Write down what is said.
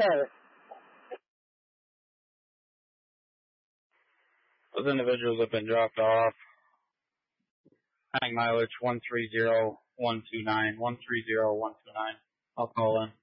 sir. Those individuals have been dropped off. Hang mileage 130129. 130129. I'll call in.